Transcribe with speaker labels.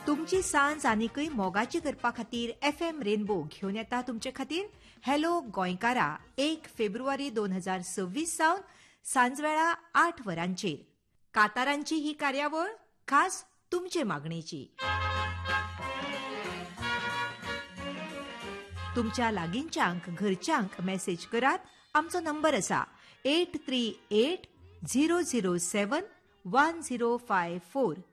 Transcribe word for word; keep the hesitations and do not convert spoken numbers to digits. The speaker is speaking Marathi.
Speaker 1: तुमची सांज आनीकय मोगाची करपा खातीर एफ एम रेनबो घेवन येता तुमचे खातीर हॅलो गोंयकारा एक फेब्रुवारी दोन हजार सव्वीस सावन सांजवेळा आठ वरांचेर कातारांची ही कार्यावळ खास तुमचे मागणेची. तुमच्या लागींच्यांक घरच्यांक मेसेज करात. आमचो नंबर आसा eight three eight zero zero सेवन वन झिरो फाय फोर.